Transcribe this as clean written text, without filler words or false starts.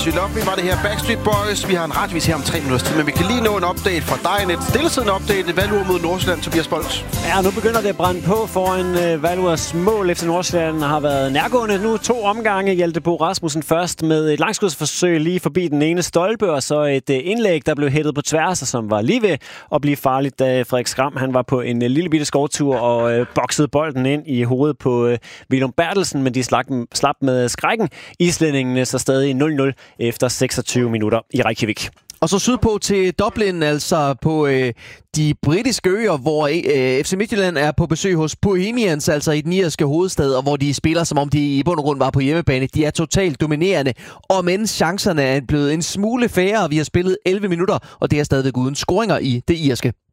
You Love Me var det her Backstreet Boys. Vi har en retvis her om 3 minutter tid, men vi kan lige nå en update fra dig. Et stillesiddende update. Valur mod Nordsjælland, Tobias Bolt. Ja, nu begynder det at brænde på foran Valurs mål. FC Nordsjælland har været nærgående nu 2 omgange. Hjalte Bo Rasmussen først med et langskudsforsøg lige forbi den ene stolpe, og så et indlæg, der blev hættet på tværs, og som var lige ved at blive farligt, da Frederik Skram han var på en lille bitte skovtur og boksede bolden ind i hovedet på Willum Bertelsen, men de slap med skrækken. Islændingene så stadig 0-0 efter 26 minutter i Reykjavik. Og så sydpå til Dublin, altså på de britiske øer, hvor FC Midtjylland er på besøg hos Bohemians, altså i den irske hovedstad, og hvor de spiller, som om de i bund og grund var på hjemmebane. De er totalt dominerende, og mens chancerne er blevet en smule færre, vi har spillet 11 minutter, og det er stadigvæk uden scoringer i det irske.